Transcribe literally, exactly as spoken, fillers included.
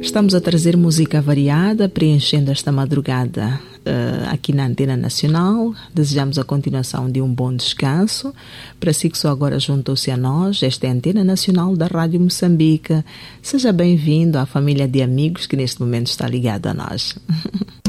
Estamos a trazer música variada, preenchendo esta madrugada uh, aqui na Antena Nacional. Desejamos a continuação de um bom descanso. Para si que só agora juntou-se a nós, esta é a Antena Nacional da Rádio Moçambique. Seja bem-vindo à família de amigos que neste momento está ligada a nós.